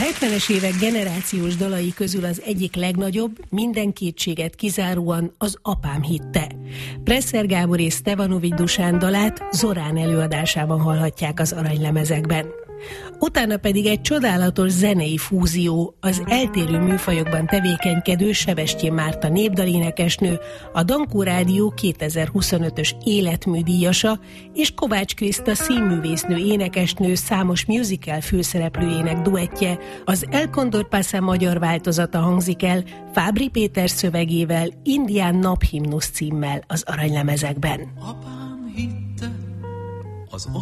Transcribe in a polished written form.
70-es évek generációs dalai közül az egyik legnagyobb, minden kétséget kizáróan az Apám hitte. Presser Gábor és Stevanovics Dusán dalát Zorán előadásában hallhatják az aranylemezekben. Utána pedig egy csodálatos zenei fúzió, az eltérő műfajokban tevékenykedő Sebestyén Márta népdalénekesnő, a Dankó Rádió 2025-ös életműdíjasa, és Kovács Kriszta színművésznő énekesnő számos musical főszereplőjének duettje, az El Condor Pasa magyar változata hangzik el Fábry Péter szövegével, Indián naphimnusz címmel az aranylemezekben. Apám hitte az